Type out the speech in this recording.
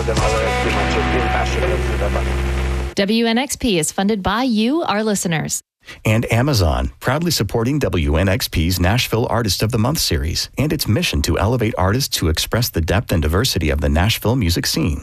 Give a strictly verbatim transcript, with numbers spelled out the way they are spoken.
W N X P is funded by you, our listeners. And Amazon, proudly supporting W N X P's Nashville Artist of the Month series and its mission to elevate artists who express the depth and diversity of the Nashville music scene.